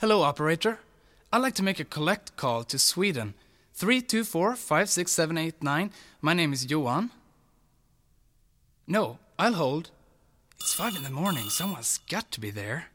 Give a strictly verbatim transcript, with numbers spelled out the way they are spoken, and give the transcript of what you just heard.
Hello, operator. I'd like to make a collect call to Sweden. three two four, five six seven eight nine. My name is Johan. No, I'll hold. It's five in the morning. Someone's got to be there.